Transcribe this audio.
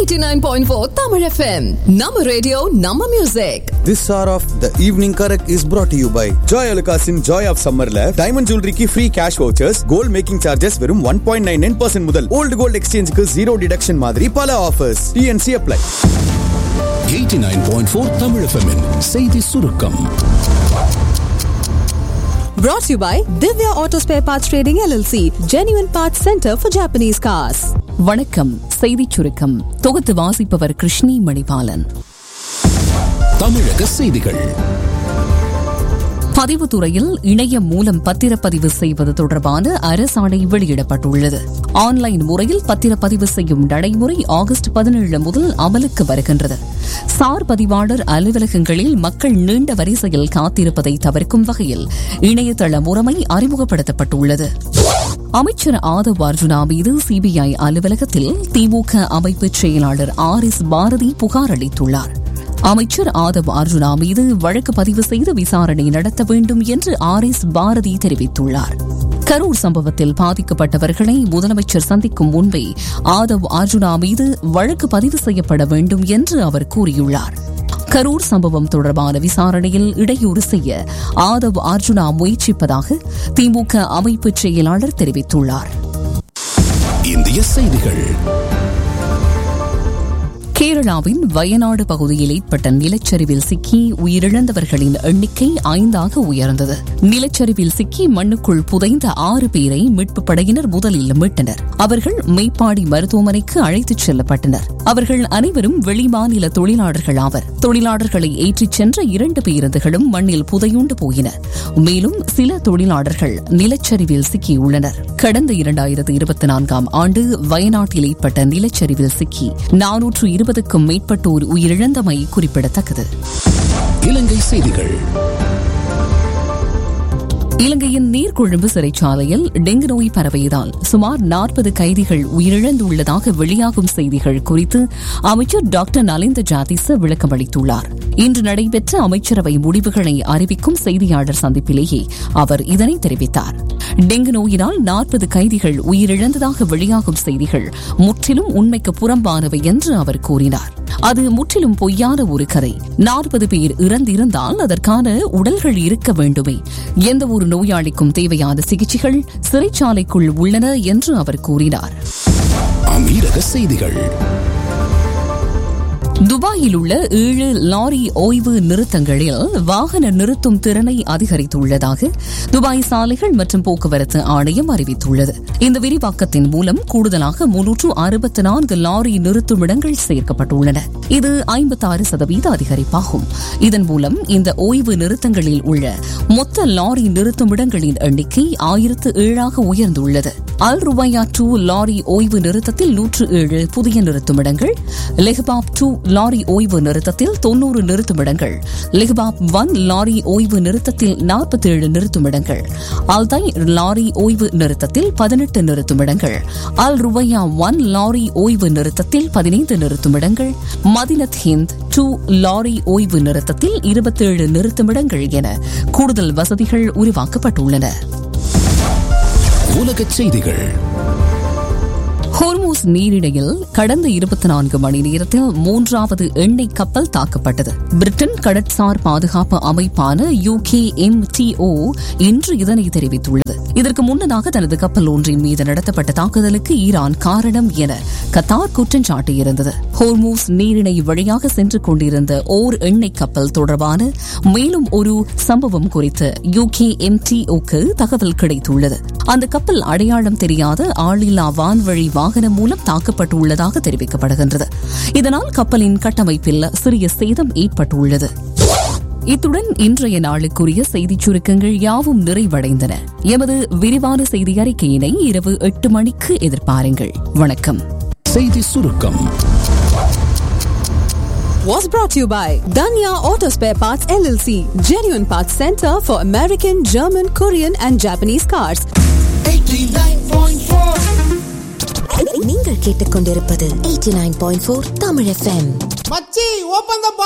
89.4 Tamil FM. Nama radio, Nama music. This hour of the evening correct is brought to you by Joy Alukasin Joy of Summerல diamond ஜுவல்லரிக்கு free cash vouchers, gold making charges வெறும் 1.99% முதல், old gold எக்ஸ்சேஞ்சுக்கு 0 deduction மாதிரி பல offers. TNC apply. 89.4 Tamil FM செய்தி சுருக்கம். Brought to you by Divya Auto Spare Parts Trading LLC, Genuine Parts Center for Japanese Cars. வணக்கம். செய்திச் சுருக்கம் தொகுத்து வாசிப்பவர் கிருஷ்ணி மணிபாலன். தமிழக செய்திகள். பதிவுத்துறையில் இணையம் மூலம் பத்திரப்பதிவு செய்வது தொடர்பான அரசாணை வெளியிடப்பட்டுள்ளது. ஆன்லைன் முறையில் பத்திரப்பதிவு செய்யும் நடைமுறை ஆகஸ்ட் 17 முதல் அமலுக்கு வருகின்றது. சார் பதிவாளர் அலுவலகங்களில் மக்கள் நீண்ட வரிசையில் காத்திருப்பதை தவிர்க்கும் வகையில் இணையதள முறைமை அறிமுகப்படுத்தப்பட்டுள்ளது. அமைச்சர் ஆதவ் அர்ஜுனா மீது சிபிஐ அலுவலகத்தில் திமுக அமைப்பு செயலாளர் RS பாரதி புகார் அளித்துள்ளார். அமைச்சர் ஆதவ் அர்ஜுனா மீது வழக்கு பதிவு செய்து விசாரணை நடத்த வேண்டும் என்று RS பாரதி தெரிவித்துள்ளார். கரூர் சம்பவத்தில் பாதிக்கப்பட்டவர்களை முதலமைச்சர் சந்திக்கும் முன்பே ஆதவ் அர்ஜுனா மீது வழக்கு பதிவு செய்யப்பட வேண்டும் என்று அவர் கூறியுள்ளார். கரூர் சம்பவம் தொடர்பான விசாரணையில் இடையூறு செய்ய ஆதவ் அர்ஜுனா முயற்சிப்பதாக திமுக அமைப்பு செயலாளர் தெரிவித்துள்ளார். இந்திய செய்திகள். கேரளாவின் வயநாடு பகுதியில் ஏற்பட்ட நிலச்சரிவில் சிக்கி உயிரிழந்தவர்களின் எண்ணிக்கை 5ஆக உயர்ந்தது. நிலச்சரிவில் சிக்கி மண்ணுக்குள் புதைந்த 6 பேரை மீட்புப் படையினர் முதலில் மீட்டனர். அவர்கள் மேப்பாடி மருத்துவமனைக்கு அழைத்துச் செல்லப்பட்டனர். அவர்கள் அனைவரும் வெளிமாநில தொழிலாளர்கள் ஆவர். தொழிலாளர்களை ஏற்றிச் சென்ற 2 பேருந்துகளும் மண்ணில் புதையுண்டு போயின. மேலும் சில தொழிலாளர்கள் நிலச்சரிவில் சிக்கியுள்ளனர். கடந்த 2024ஆம் ஆண்டு வயநாட்டில் ஏற்பட்ட நிலச்சரிவில் சிக்கி 420க்கும் மேற்பட்டோர் உயிரிழந்தமை குறிப்பிடத்தக்கது. இலங்கை செய்திகள். இலங்கையின் நீர்கொழும்பு சிறைச்சாலையில் டெங்கு நோய் பரவியதால் சுமார் 40 கைதிகள் உயிரிழந்துள்ளதாக வெளியாகும் செய்திகள் குறித்து அமைச்சர் டாக்டர் நலிந்த ஜாதிச விளக்கம் அளித்துள்ளார். இன்று நடைபெற்ற அமைச்சரவை முடிவுகளை அறிவிக்கும் செய்தியாளர் சந்திப்பிலேயே அவர் இதனை தெரிவித்தார். டெங்கு நோயினால் 40 கைதிகள் உயிரிழந்ததாக வெளியாகும் செய்திகள் முற்றிலும் உண்மைக்கு புறம்பானவை என்று அவர் கூறினார். அது முற்றிலும் பொய்யான ஒரு கதை. 40 பேர் இறந்திருந்தால் அதற்கான உடல்கள் இருக்க வேண்டுமே. எந்த ஒரு நோயாளிக்கும் தேவையான சிகிச்சைகள் சிறைச்சாலைக்குள் உள்ளன என்று அவர் கூறினார். அமீரக செய்திகள். துபாயில் உள்ள 7 லாரி ஓய்வு நிறுத்தங்களில் வாகன நிறுத்தும் திறனை அதிகரித்துள்ளதாக துபாய் சாலைகள் மற்றும் போக்குவரத்து ஆணையம் அறிவித்துள்ளது. இந்த விரிவாக்கத்தின் மூலம் கூடுதலாக 364 லாரி நிறுத்துமிடங்கள் சேர்க்கப்பட்டுள்ளன. இது 56% அதிகரிப்பாகும். இதன் மூலம் இந்த ஓய்வு நிறுத்தங்களில் உள்ள மொத்த லாரி நிறுத்துமிடங்களின் எண்ணிக்கை 1007ஆக உயர்ந்துள்ளது. அல் ருபையா 2 லாரி ஓய்வு நிறுத்தத்தில் 107 புதிய நிறுத்துமிடங்கள், லெஹ்பாப் 2 லாரி ஓய்வு நிறுத்தத்தில் 90 நிறுத்துமிடங்கள், லெஹ்பாப் 1 லாரி ஓய்வு நிறுத்தத்தில் 47 நிறுத்துமிடங்கள், அல்தை லாரி ஓய்வு நிறுத்தத்தில் 18 நிறுத்துமிடங்கள், அல் ருபையா 1 லாரி ஓய்வு நிறுத்தத்தில் 15 நிறுத்துமிடங்கள், மதினத் ஹிந்த் 2 லாரி ஓய்வு நிறுத்தத்தில் 27 நிறுத்துமிடங்கள் என கூடுதல் வசதிகள் உருவாக்கப்பட்டுள்ளன. உலகச் செய்திகள். ஹோர்மூஸ் நீரிணையில் கடந்த 24 மணி நேரத்தில் 3வது எண்ணெய் கப்பல் தாக்கப்பட்டது. பிரிட்டன் கடற்சார் பாதுகாப்பு அமைப்பான UKMTO இன்று இதனை தெரிவித்துள்ளது. இதற்கு முன்னதாக தனது கப்பல் ஒன்றின் மீது நடத்தப்பட்ட தாக்குதலுக்கு ஈரான் காரணம் என கத்தார் குற்றம் சாட்டியிருந்தது. ஹோர்மூஸ் நீரிணை வழியாக சென்று கொண்டிருந்த ஓர் எண்ணெய் கப்பல் தொடர்பான மேலும் ஒரு சம்பவம் குறித்து UKMTOக்கு தகவல் கிடைத்துள்ளது. அந்த கப்பல் அடையாளம் தெரியாத ஆளில்லா வான்வழி வாகனம் மூலம் தாக்கப்பட்டுள்ளதாக தெரிவிக்கப்படுகின்றது. இதனால் கப்பலின் கட்டமைப்பில் சிறிய சேதம் ஏற்பட்டுள்ளது. இத்துடன் இன்றைய நாளுக்குரிய செய்திச் சுருக்கங்கள் யாவும் நிறைவடைந்தன. எமது விரிவான செய்தி அறிக்கையினை இரவு 8 மணிக்கு எதிர்பாருங்கள். வணக்கம். செய்தி சுருக்கம் Was brought to you by Danya Auto Spare Parts LLC, Genuine Parts Center for American, German, Korean and Japanese cars. 89.4 நீங்கள் கேட்டுக்கொண்டிருப்பது 89.4 தமிழ் FM. மச்சி ஓபன் தி